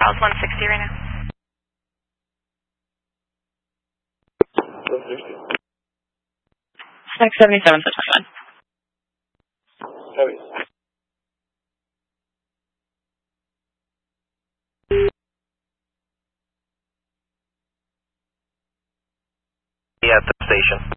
Miles 160 right now. 160. Snack 77 to 21. Heavy. At the station.